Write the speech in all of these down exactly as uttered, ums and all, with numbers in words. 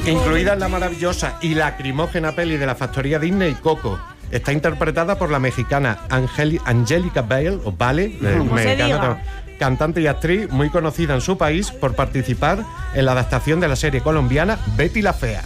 Incluida en la maravillosa y lacrimógena peli de la factoría Disney, Coco. Está interpretada por la mexicana Angeli- Angélica Bale, o Vale, mexicana, cantante y actriz muy conocida en su país por participar en la adaptación de la serie colombiana Betty la Fea.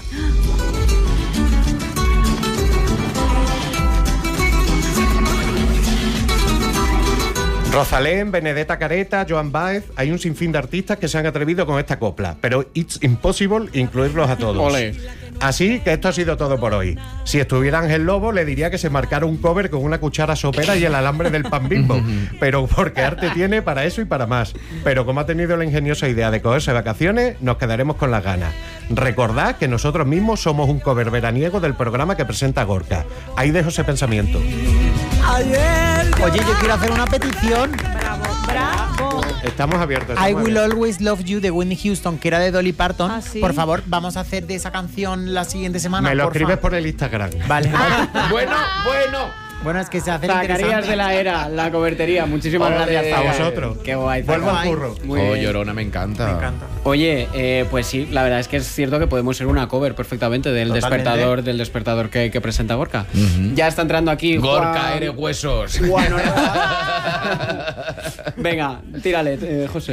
Rosalén, Benedetta Careta, Joan Baez, hay un sinfín de artistas que se han atrevido con esta copla, pero it's impossible incluirlos a todos. Olé. Así que esto ha sido todo por hoy. Si estuviera Ángel Lobo, le diría que se marcara un cover con una cuchara sopera y el alambre del pan Bimbo, pero porque arte tiene para eso y para más. Pero como ha tenido la ingeniosa idea de cogerse vacaciones, nos quedaremos con las ganas. Recordad que nosotros mismos somos un cover veraniego del programa que presenta Gorka. Ahí dejo ese pensamiento. Oye, yo quiero hacer una petición. Bravo, bravo. Estamos abiertos. I estamos Will abiertos. Always Love You de Whitney Houston, que era de Dolly Parton. ¿Ah, sí? Por favor, vamos a hacer de esa canción la siguiente semana. Me lo porfa. escribes por el Instagram. Vale. Bueno, bueno. Bueno, es que se hace Zacarías interesante. de la Era, la cobertería. Muchísimas Ole, gracias a Zaca. vosotros. Qué guay. Vuelvo Zaca. al curro. Muy Oh, bien. Llorona, me encanta. Me encanta. Oye, eh, pues sí, la verdad es que es cierto que podemos ser una cover perfectamente del Totalmente. despertador del despertador que, que presenta Gorka. Ya está entrando aquí Gorka, Juan- eres huesos. Juan Ortega. Venga, tírale, eh, José.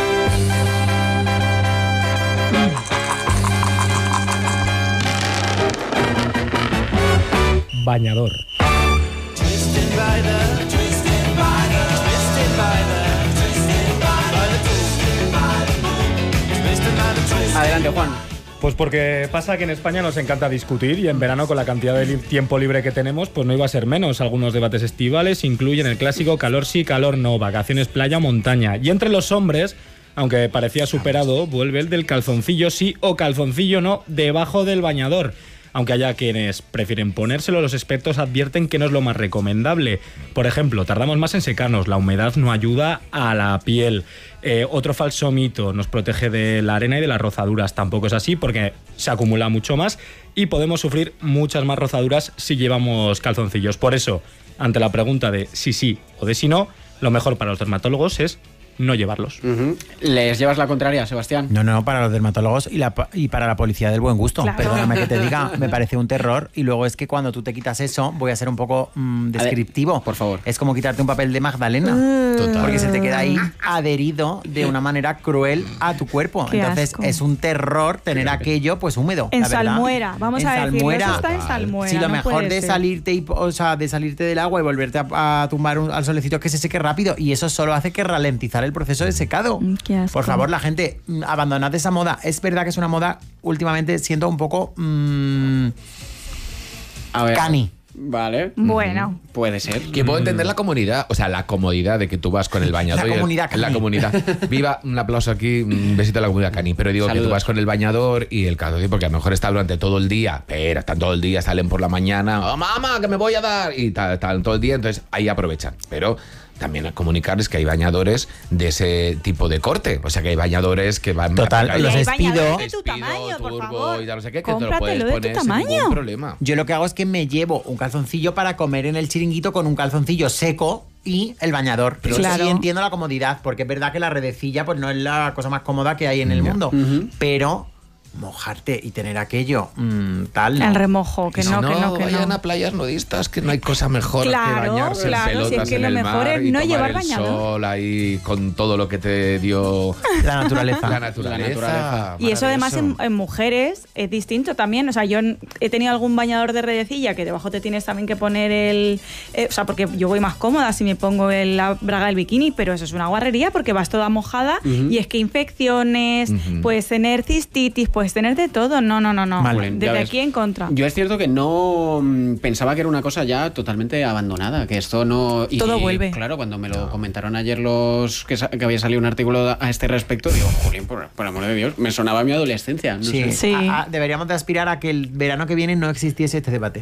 Bañador. Adelante, Juan. Pues porque pasa que en España nos encanta discutir y en verano con la cantidad de li- tiempo libre que tenemos pues no iba a ser menos. Algunos debates estivales incluyen el clásico calor sí, calor no, vacaciones playa, montaña. Y entre los hombres, aunque parecía superado, vuelve el del calzoncillo sí o calzoncillo no debajo del bañador. Aunque haya quienes prefieren ponérselo, los expertos advierten que no es lo más recomendable. Por ejemplo, tardamos más en secarnos, la humedad no ayuda a la piel. Eh, otro falso mito, nos protege de la arena y de las rozaduras. Tampoco es así porque se acumula mucho más y podemos sufrir muchas más rozaduras si llevamos calzoncillos. Por eso, ante la pregunta de si sí o de si no, lo mejor para los dermatólogos es no llevarlos. Ujú. ¿Les llevas la contraria, Sebastián? No, no, para los dermatólogos y, la, y para la policía del buen gusto. Claro. Perdóname que te diga, me parece un terror. Y luego es que cuando tú te quitas eso, voy a ser un poco mm, descriptivo. Por favor. Es como quitarte un papel de Magdalena. Total. Porque se te queda ahí adherido de una manera cruel a tu cuerpo. Qué Entonces asco. es un terror tener aquello pues húmedo. En la verdad. salmuera, vamos En a decirlo. salmuera. Eso está en salmuera. Sí, lo no mejor puede de ser. salirte y, o sea, de salirte del agua y volverte a, a tumbar un- al solecito es que se seque rápido y eso solo hace que ralentizar el proceso de secado. Mm, qué asco. Por favor, la gente, mm, abandonad esa moda. Es verdad que es una moda últimamente siendo un poco mmm, A ver. cani. Vale. Bueno, Puede ser. Que puedo entender la comunidad, o sea, la comodidad de que tú vas con el bañador. La y el- comunidad Cani. La comunidad. Viva, un aplauso aquí, un besito a la comunidad Cani. Pero digo que Saludos. tú vas con el bañador y el calzoncillo, porque a lo mejor está durante todo el día, pero están todo el día, salen por la mañana, ¡oh, mamá, que me voy a dar! Y tal, tal, todo el día, entonces ahí aprovechan. Pero también comunicarles que hay bañadores de ese tipo de corte. O sea, que hay bañadores que van... Total, hay los hay despido. bañadores de tu despido, tamaño, por turbo favor. y tal, no sé qué, que te lo puedes Cómpratelo de tu poner sin tamaño. ningún problema. Yo lo que hago es que me llevo un calzoncillo para comer en el chiringuito con un calzoncillo seco y el bañador. Pero Claro. sí entiendo la comodidad, porque es verdad que la redecilla pues no es la cosa más cómoda que hay en el mundo. Pero mojarte y tener aquello mmm, tal. ¿no? el remojo, que Y si no, que no, que vayan no. a playas nudistas, que no hay cosa mejor Claro, que bañarse claro, en si es pelotas que en lo el mejor mar es y no tomar llevar el bañador. sol ahí con todo lo que te dio La naturaleza. la naturaleza. La naturaleza. Y eso además en, Maravilloso. en mujeres es distinto también. O sea, yo n- he tenido algún bañador de redecilla que debajo te tienes también que poner el... eh, o sea, porque yo voy más cómoda si me pongo el- la braga del bikini, pero eso es una guarrería porque vas toda mojada y es que infecciones, Ujú. puedes tener cistitis, puedes tener de todo. No, no, no, no. Vale, ya Desde ves. aquí en contra. Yo es cierto que no mm, pensaba que era una cosa ya totalmente abandonada, que esto no... Y, Todo vuelve. Claro, cuando me lo comentaron ayer los que, sa- que había salido un artículo a este respecto, digo, jolín, por, por amor de Dios, me sonaba a mi adolescencia. No Sí, sé. Sí. A- a- deberíamos de aspirar a que el verano que viene no existiese este debate.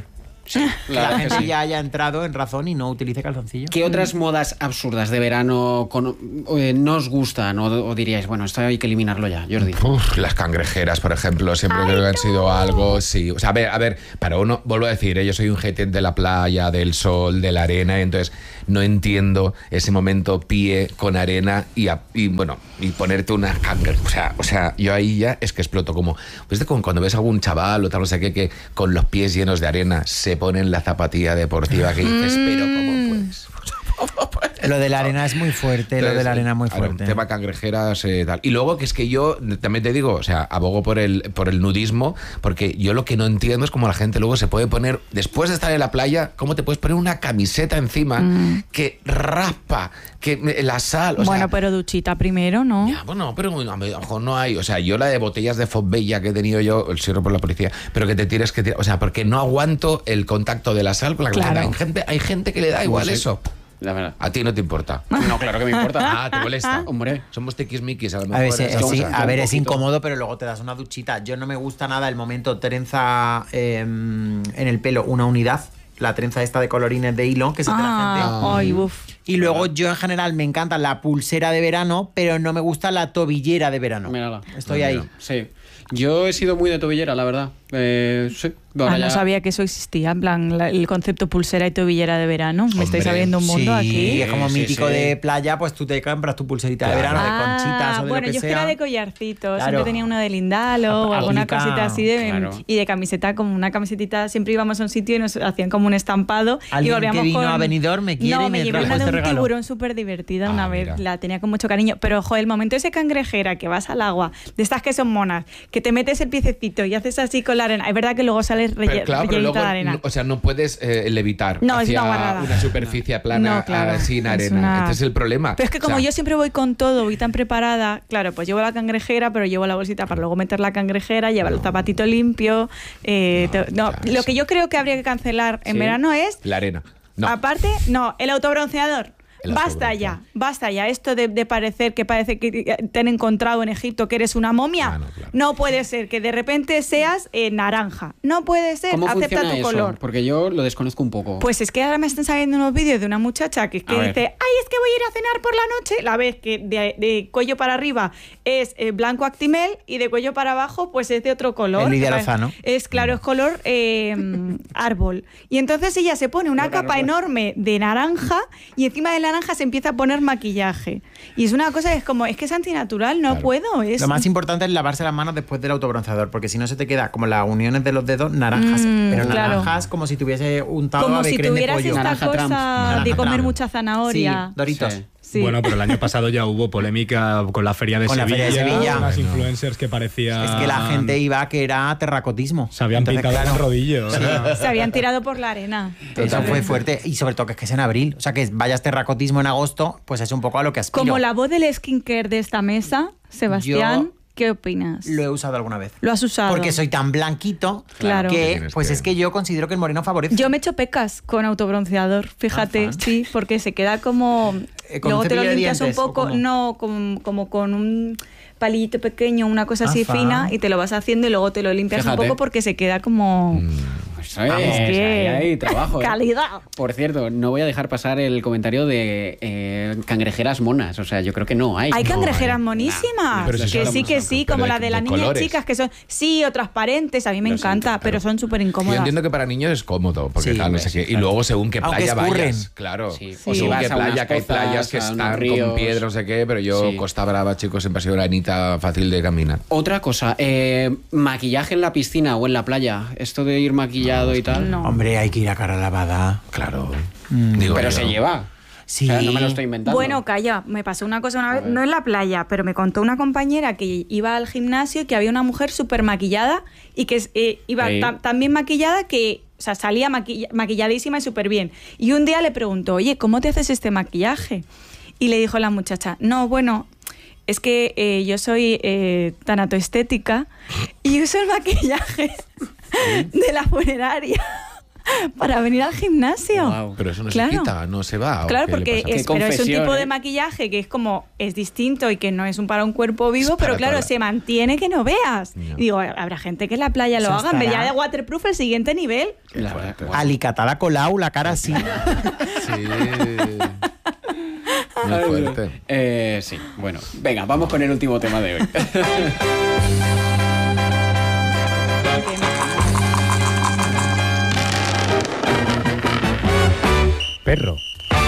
Sí, Que la la verdad que gente sí. ya haya entrado en razón y no utilice calzoncillos. ¿Qué otras modas absurdas de verano con- eh, no os gustan o, o diríais, bueno, esto hay que eliminarlo ya, Jordi? Uf, las cangrejeras, por ejemplo, siempre creo que han sido algo, sí. O sea, a ver, a ver, para uno, vuelvo a decir, ¿eh? Yo soy un gente de la playa, del sol, de la arena, y entonces no entiendo ese momento pie con arena y, a- y bueno, y ponerte una cangreja. O sea, o sea, yo ahí ya es que exploto como, pues de como cuando ves a algún chaval o tal, no sé qué, que con los pies llenos de arena se ponen la zapatilla deportiva que dices, pero ¿cómo puedes? Lo de la arena es muy fuerte, lo de la arena es muy Claro, fuerte. tema cangrejeras, eh, tal. Y luego que es que yo también te digo, o sea, abogo por el, por el nudismo, porque yo lo que no entiendo es cómo la gente luego se puede poner, después de estar en la playa, cómo te puedes poner una camiseta encima Mm. que raspa, que me- la sal, o Bueno, sea, pero duchita primero, ¿no? ya, bueno, pero a lo mejor no hay. O sea, yo la de botellas de Fosbella que he tenido yo, el cierro por la policía, pero que te tires que tirar. O sea, porque no aguanto el contacto de la sal con la camiseta. Claro. Hay gente, hay gente que le da igual Sí. eso. La verdad. A ti no te importa. No, claro que me importa. Ah, te molesta. Hombre. Somos tiquismiquis, a lo mejor. A ver, es sí, que sí, vamos a ver, un es poquito. incómodo, pero luego te das una duchita. Yo no me gusta nada el momento trenza eh, en el pelo una unidad, la trenza esta de colorines de hilo que se hace la gente. Ah, ay, uf. Y luego yo en general me encanta la pulsera de verano, pero no me gusta la tobillera de verano. Mírala. Estoy Ah, ahí. mira. Sí. Yo he sido muy de tobillera, la verdad. Eh, sí. Ahora Ah, no ya- sabía que eso existía, en plan, la- el concepto pulsera y tobillera de verano. Me estáis Hombre, abriendo un mundo Sí, aquí. es como Sí, mítico sí. de playa, pues tú te compras tu pulserita Claro. de verano de Ah, conchitas o de bueno, lo que yo es que sea. era de collarcitos, Claro. siempre tenía uno de lindalo o Ah, alguna aplica, cosita así de, claro. y de camiseta, como una camisetita, siempre íbamos a un sitio y nos hacían como un estampado y Alguien volvíamos que vino con... a Benidorm me quiere no, y me llevé trajo una de este un regalo. tiburón súper divertida una Ah, vez, mira. la tenía con mucho cariño, pero ojo, el momento ese cangrejera que vas al agua, de estas que son monas, que te metes el piececito y haces así con la arena, es verdad que luego sales relle- Pero claro, pero rellenita luego, de arena. no- o sea, no puedes eh, levitar No, es hacia una guarrada. una superficie plana No, claro, ah, sin es arena. una- Este es el problema. Pero es que como O sea, yo siempre voy con todo, voy tan preparada, claro, pues llevo la cangrejera, pero llevo la bolsita para luego meter la cangrejera, llevar el zapatito limpio. eh, No, te- no, ya, lo eso. que yo creo que habría que cancelar en Sí. verano es, La arena. No. aparte, no, el autobronceador. El Basta autobronceador. ya, basta ya. Esto de, de parecer que parece que te han encontrado en Egipto que eres una momia. Ah, no, claro. No puede ser que de repente seas eh, naranja. No puede ser. ¿Cómo Acepta funciona tu eso? color. Porque yo lo desconozco un poco. Pues es que ahora me están saliendo unos vídeos de una muchacha que, que A ver. dice, ay, es que voy a ir a cenar por la noche. La vez que de, de cuello para arriba es eh, blanco actimel y de cuello para abajo pues es de otro color. Es Lidia Que Lozano. Es claro, es color eh, árbol. Y entonces ella se pone una capa enorme de naranja y encima de la naranja se empieza a poner maquillaje. Y es una cosa que es como, es que es antinatural, no Claro. puedo. Es, Lo más importante es lavarse las manos después del autobronceador, porque si no se te queda como las uniones de los dedos naranjas, Mm, pero claro. naranjas como si tuviese untado como ave si creme de tuvieras pollo. esta Naranja cosa Trump. de Naranja comer Trump. mucha zanahoria. Sí, Doritos. Sí. Sí. Bueno, pero el año pasado ya hubo polémica con la Feria de Con la Sevilla. Feria de Sevilla. Unas Bueno. influencers que parecían. Es que la gente iba que era terracotismo. Se habían Entonces, pintado claro, con rodillos. Se habían tirado por la arena. Eso fue fuerte. Y sobre todo que es que es en abril. O sea, que vayas terracotismo en agosto, pues es un poco a lo que aspiro. Como la voz del skincare de esta mesa, Sebastián, Yo ¿qué opinas? Lo he usado alguna vez. Lo has usado. Porque soy tan blanquito Claro. Que que, tienes pues que- es que yo considero que el moreno favorece. Yo me echo pecas con autobronceador, fíjate, Ah, fan. sí, porque se queda como... Eh, ¿con Luego te lo cepillo de limpias un dientes o poco, cómo? no, como, como con un palillito pequeño, una cosa Ah, así fan. fina, y te lo vas haciendo y luego te lo limpias Fíjate. un poco porque se queda como... Pues, Vamos, es que- que hay, hay trabajo. ¿eh? Calidad. Por cierto, no voy a dejar pasar el comentario de eh, cangrejeras monas. O sea, yo creo que no hay. Hay No cangrejeras hay. monísimas, Pero si que son- sí, que sí, pero como de- la de las de niñas colores. chicas, que son, sí, o transparentes, a mí me Lo encanta, siento, pero pero- son súper Yo incómodas. entiendo que para niños es cómodo, porque Sí, tal, no pues, sé qué. Y claro. luego según qué Aunque playa escurren. vayas, claro. Sí. O Sí. según Vas qué a unas playa, que hay pozas, playas que a unos están ríos. con piedras, no sé qué, pero yo Sí. Costa Brava, chicos, siempre ha sido una anita fácil de caminar. Otra cosa, eh, maquillaje en la piscina o en la playa. Esto de ir maquillado y tal. No. Hombre, hay que ir a cara lavada. Claro. Mm. Digo Pero yo. se lleva. Sí. O sea, no me lo estoy inventando. Bueno, calla, me pasó una cosa una vez, no en la playa, pero me contó una compañera que iba al gimnasio y que había una mujer súper maquillada y que eh, iba Sí. tan, tan bien maquillada que, o sea, salía maquilla- maquilladísima y súper bien. Y un día le preguntó, oye, ¿cómo te haces este maquillaje? Y le dijo la muchacha, no, bueno, es que eh, yo soy eh, tanatoestética y uso el maquillaje de la funeraria. para venir al gimnasio. Wow. Pero eso no Claro. se quita, no se va. ¿o Claro, qué le porque pasa? es, Qué pero es un confesión, tipo ¿eh? de maquillaje que es como, es distinto y que no es un para un cuerpo vivo, Es pero para claro, toda la- se mantiene que no veas. Ya. Y digo, habrá gente que en la playa lo Eso haga, en vez estará. ya de waterproof el siguiente nivel. La verdad, guau. Alicatada colau, la cara así. Sí. Muy fuerte. Eh, sí, bueno. Venga, vamos con el último tema de hoy. Perro.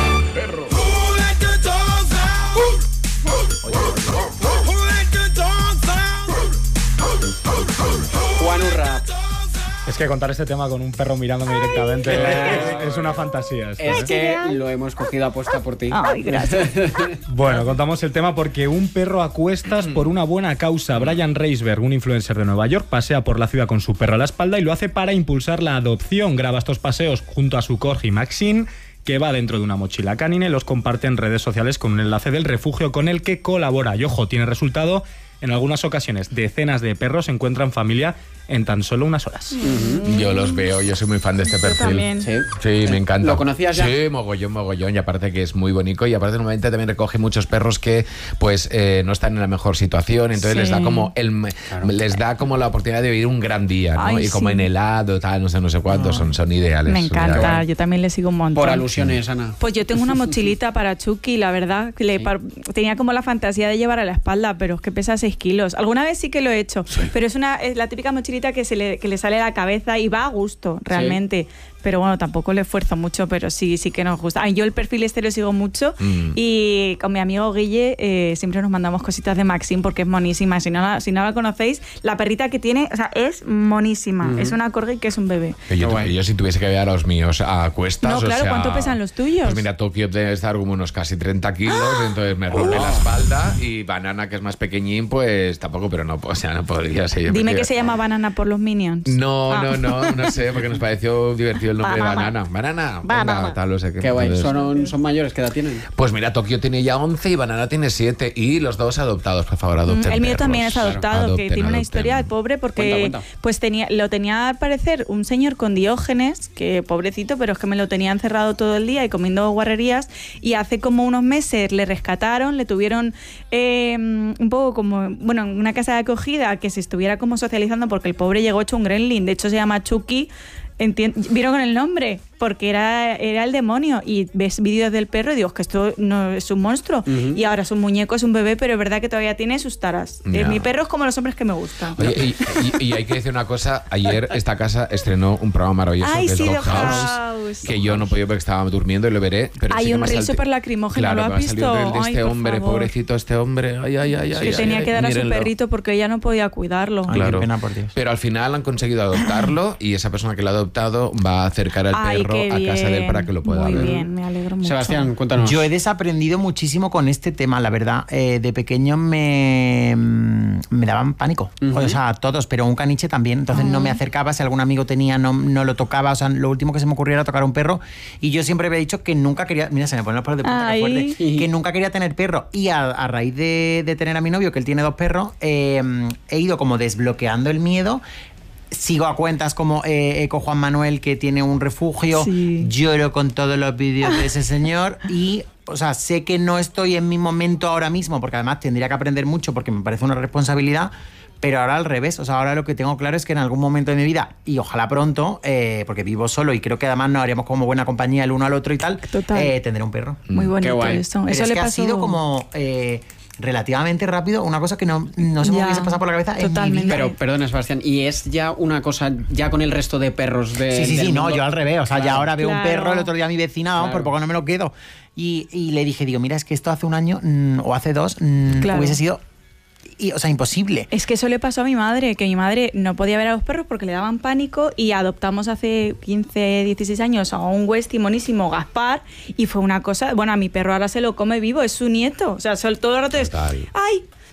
Juan Urra. Es que contar este tema con un perro mirándome directamente es, es una fantasía. esto, Es ¿eh? que lo hemos cogido a posta por ti. Ay, gracias. Bueno, contamos el tema porque un perro a cuestas por una buena causa. Brian Reisberg, un influencer de Nueva York, pasea por la ciudad con su perro a la espalda y lo hace para impulsar la adopción. Graba estos paseos junto a su corgi Maxine, que va dentro de una mochila canina, y los comparte en redes sociales con un enlace del refugio con el que colabora. Y ojo, tiene resultado. En algunas ocasiones, decenas de perros encuentran familia en tan solo unas horas. Yo los veo, yo soy muy fan de este perfil. también. Sí. Sí, me encanta. ¿Lo conocías ya? Sí, mogollón, mogollón. Y aparte que es muy bonito. Y aparte normalmente también recoge muchos perros que pues eh, no están en la mejor situación. Entonces Sí. les da como el les da como la oportunidad de vivir un gran día, ¿no? Ay, y como sí. en helado, tal, no sé, no sé cuántos, son, son ideales. Me son encanta, ideales. yo también le sigo un montón. Por alusiones, Ana. Pues yo tengo una mochilita para Chucky, la verdad. Que le Sí. par- tenía como la fantasía de llevar a la espalda, pero es que pesa seis kilos. Alguna vez sí que lo he hecho, pero es una es la típica mochilita que, se le, que le sale a la cabeza y va a gusto, realmente. Pero bueno, tampoco le esfuerzo mucho, pero sí, sí que nos gusta. Ay, yo el perfil este lo sigo mucho Mm. y con mi amigo Guille eh, siempre nos mandamos cositas de Maxine porque es monísima. Si no, la, si no la conocéis, la perrita que tiene, o sea, es monísima. Es una corgi que es un bebé. Que yo, Qué guay. yo si tuviese que ver a los míos a cuestas, No, o claro, sea, ¿cuánto pesan los tuyos? Pues mira, Tokio debe estar como unos casi treinta kilos, entonces me rompe la espalda, y Banana, que es más pequeñín, pues tampoco, pero no, o sea, no podría ser. Dime que se llama Banana por los Minions. No, Ah. no, no, no sé, porque nos pareció divertido el nombre de Banana. Banana. Banana, Banana. venga, tal, no sé qué. Qué guay. Entonces, Son, son mayores, ¿qué edad tienen? Pues mira, Tokio tiene ya once y Banana tiene siete, y los dos adoptados, por favor, adopten. Mm, el mío perros. también es adoptado, Adopten, que tiene una adopten. historia, el pobre, porque Cuenta, cuenta. pues tenía, lo tenía al parecer un señor con Diógenes, que pobrecito, pero es que me lo tenía encerrado todo el día y comiendo guarrerías, y hace como unos meses le rescataron, le tuvieron eh, un poco como, bueno, en una casa de acogida que se estuviera como socializando, porque el pobre llegó hecho un gremlin, de hecho se llama Chucky. Entien- ¿Vieron con el nombre? Porque era, era el demonio. Y ves vídeos del perro y digo, es que esto no es un monstruo. Y ahora es un muñeco, es un bebé, pero es verdad que todavía tiene sus taras. Eh, Ya. mi perro es como los hombres que me gustan. Oye, y, y- y hay que decir una cosa, ayer esta casa estrenó un programa maravilloso Ay, que es sí, Dog Dog House, House. que yo no he podido porque estaba durmiendo y lo veré. Pero Hay sí que un me ha reel salti- súper lacrimógeno, claro, ¿lo que has me ha salido un visto? reel de Ay, este por hombre, favor. pobrecito este hombre. Ay, ay, ay, ay, que ay, tenía ay, que dar a su mírenlo. perrito porque ella no podía cuidarlo. Ay, Claro. qué pena, por Dios. Pero al final han conseguido adoptarlo, y esa persona que lo ha adoptado va a acercar al Ay, perro qué a casa de él bien. para que lo pueda Muy ver. bien, me alegro mucho. Sebastián, cuéntanos. Yo he desaprendido muchísimo con este tema, la verdad. Eh, de pequeño me, me daban pánico. Ujú. O sea, todos, pero un caniche también. Entonces no me acercaba. Si algún amigo tenía, no, no lo tocaba. O sea, lo último que se me ocurría era tocar a un perro. Y yo siempre había dicho que nunca quería. Mira, se me ponen los pelos de punta, qué Ay. fuerte. Que nunca quería tener perro. Y a, a raíz de, de tener a mi novio, que él tiene dos perros, eh, he ido como desbloqueando el miedo. Sigo a cuentas como eh, Eco Juan Manuel, que tiene un refugio. Sí. Lloro con todos los vídeos de ese señor. Y, o sea, sé que no estoy en mi momento ahora mismo, porque además tendría que aprender mucho porque me parece una responsabilidad. Pero ahora al revés, o sea, ahora lo que tengo claro es que en algún momento de mi vida, y ojalá pronto, eh, porque vivo solo y creo que además nos haríamos como buena compañía el uno al otro y tal, Total. eh, tendré un perro. Muy Qué bonito guay. eso. Pero Eso es le que pasó. ha sido como eh, relativamente rápido, una cosa que no, no se me Ya, hubiese pasado por la cabeza en mi totalmente. vida. Pero, perdona, Sebastián, ¿y es ya una cosa ya con el resto de perros de Sí, sí, del sí, no, mundo? yo al revés. O sea, ya Claro. ahora veo un Claro. perro, el otro día a mi vecina, vamos, Claro. por poco no me lo quedo. Y, y le dije, digo, mira, es que esto hace un año mm, o hace dos mm, Claro. hubiese sido, y, o sea, imposible. Es que eso le pasó a mi madre, que mi madre no podía ver a los perros porque le daban pánico, y adoptamos hace quince, dieciséis años a un Westie monísimo, Gaspar, y fue una cosa, bueno, a mi perro ahora se lo come vivo, es su nieto, o sea, sol- todo el rato es, Total. ay,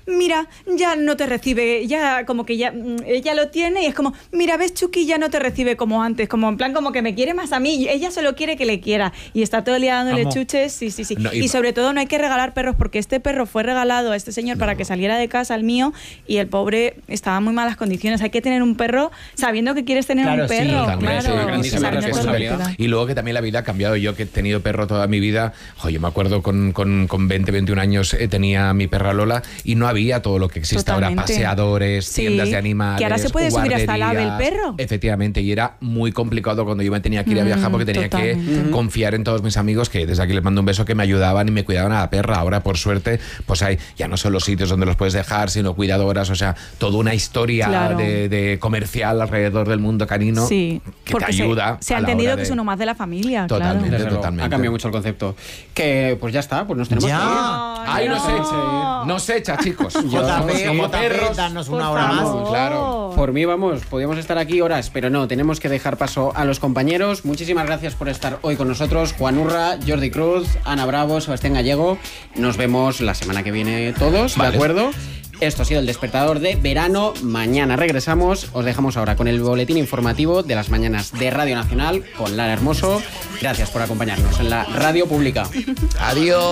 mira, ya no te recibe, ya como que ya ella lo tiene y es como, mira, ves, Chucky ya no te recibe como antes, como en plan como que me quiere más a mí, ella solo quiere que le quiera y está todo el día dándole Amo. chuches, sí, sí, sí. No, y- y sobre todo no hay que regalar perros porque este perro fue regalado a este señor para que saliera de casa, el mío, y el pobre estaba en muy malas condiciones. Hay que tener un perro sabiendo que quieres tener Claro, un sí, perro, Totalmente, claro, sí, grandísima saber sabiendo todo lo que te responsabilidad. da. Y luego que también la vida ha cambiado. Yo que he tenido perro toda mi vida, jo, yo me acuerdo con, con, con veinte, veintiún años eh, tenía mi perra Lola y no había todo lo que existe ahora, Totalmente. paseadores, Sí, tiendas de animales, que ahora se puede subir hasta el ave el guarderías. perro. Efectivamente, y era muy complicado cuando yo me tenía que ir a Mm, viajar porque tenía totalmente. que confiar en todos mis amigos, que desde aquí les mando un beso, que me ayudaban y me cuidaban a la perra. Ahora, por suerte, pues hay ya no solo sitios donde los puedes dejar, sino cuidadoras, o sea, toda una historia Claro. de, de comercial alrededor del mundo canino Sí, que te porque se- ayuda. Se, a ha la entendido hora que de- es uno más de la familia. Totalmente. Claro. Desde luego, totalmente. ha cambiado mucho el concepto. Que pues ya está, pues nos tenemos Ya. que ir. Ay, no. nos echa, nos echa, chicos. J P, Como J P, perros. danos Por una hora favor. más. claro. Por mí, vamos, podíamos estar aquí horas, pero no, tenemos que dejar paso a los compañeros. Muchísimas gracias por estar hoy con nosotros. Juan Urra, Jordi Cruz, Ana Bravo, Sebastián Gallego. Nos vemos la semana que viene todos, Vale. ¿de acuerdo? Esto ha sido el despertador de verano. Mañana regresamos. Os dejamos ahora con el boletín informativo de las mañanas de Radio Nacional con Lara Hermoso. Gracias por acompañarnos en la radio pública. Adiós.